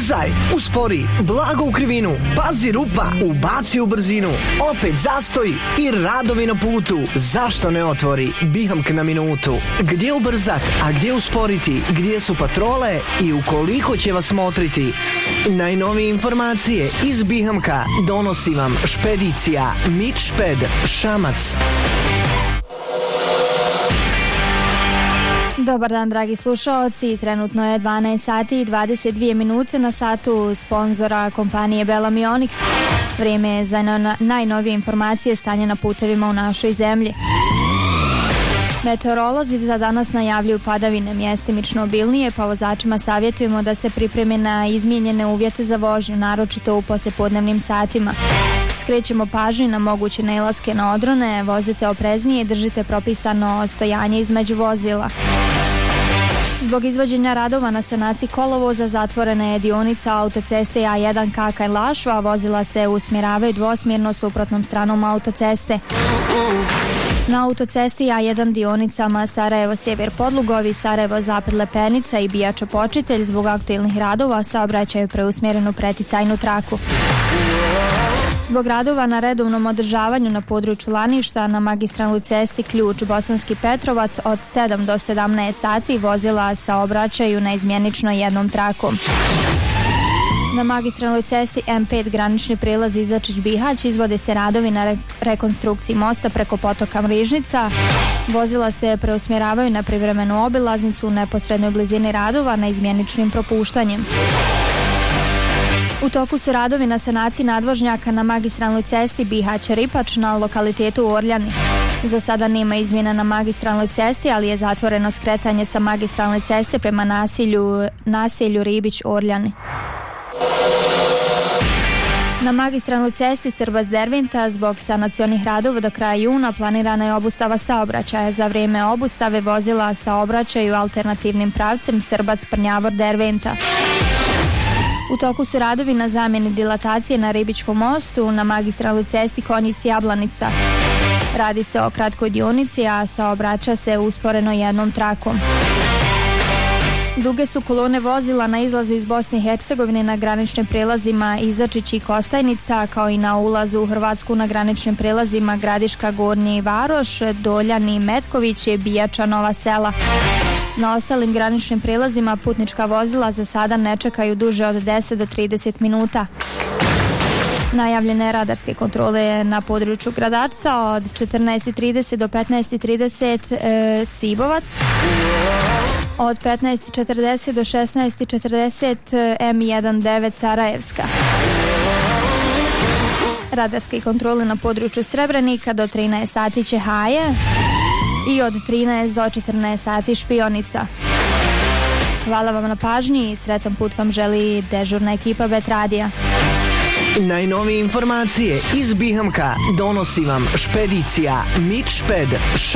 Ubrzaj, uspori, blago u krivinu, pazi rupa, ubaci u brzinu, opet zastoj i radovi na putu. Zašto ne otvori Bihamk na minutu? Gdje ubrzat, a gdje usporiti, gdje su patrole i ukoliko će vas motriti? Najnovije informacije iz Bihamka donosi vam špedicija Mitšped Šamac. Dobar dan, dragi slušaoci, trenutno je 12 sati i 22 minute na satu sponzora kompanije Bellamy Onyx. Vrijeme je za najnovije informacije stanja na putevima u našoj zemlji. Meteorolozi za danas najavljuju padavine mjestimično obilnije, pa vozačima savjetujemo da se pripreme na izmijenjene uvjete za vožnju, naročito u poslijepodnevnim satima. Skrećemo pažnju na moguće nailaske na odrone, vozite opreznije i držite propisano stojanje između vozila. Zbog izvođenja radova na sanaciji kolovoza zatvorena je dionica autoceste A1 Kakanj-Lašva, vozila se usmjeravaju dvosmjerno suprotnom stranom autoceste. Na autocesti A1 dionicama Sarajevo-Sjever Podlugovi, Sarajevo-Zapad Lepenica i Bijača Počitelj zbog aktualnih radova saobraćaju preusmjerenu preticajnu traku. Zbog radova na redovnom održavanju na području Laništa na magistralnoj cesti Ključ Bosanski Petrovac od 7 do 17 sati vozila saobraćaju na izmjenično jednom trakom. Na magistralnoj cesti M5 granični prilaz Izačić-Bihać izvode se radovi na rekonstrukciji mosta preko potoka Mrižnica. Vozila se preusmjeravaju na privremenu obilaznicu u neposrednoj blizini radova na izmjeničnim propuštanjem. U toku su radovi na sanaciji nadvožnjaka na magistralnoj cesti Bihać-Ripač na lokalitetu Orljani. Za sada nema izmjena na magistralnoj cesti, ali je zatvoreno skretanje sa magistralne ceste prema naselju Ribić-Orljani. Na magistralnoj cesti Srbac-Dervinta zbog sanacionih radova do kraja juna planirana je obustava saobraćaja. Za vrijeme obustave vozila saobraćaju alternativnim pravcem Srbac-Prnjavor-Derventa. U toku su radovi na zamjeni dilatacije na Ribičkom mostu na magistralnoj cesti Konjic-Jablanica. Radi se o kratkoj dionici, a saobraća se usporeno jednom trakom. Duge su kolone vozila na izlazu iz Bosne i Hercegovine na graničnim prijelazima Izačić i Kostajnica, kao i na ulazu u Hrvatsku na graničnim prijelazima Gradiška, Gornji i Varoš, Doljani, Metković i Bijača, Nova Sela. Na ostalim graničnim prilazima putnička vozila za sada ne čekaju duže od 10 do 30 minuta. Najavljene radarske kontrole na području Gradačca od 14:30 do 15:30 Sibovac, od 15:40 do 16:40 M19 Sarajevska. Radarske kontrole na području Srebrenika do 13 sati Čehaje i od 13 do 14 sati Špionica. Hvala vam na pažnji i sretan put vam želi dežurna ekipa Bet Radija. Najnovije informacije iz Bihamka donosi vam špedicija Mitšped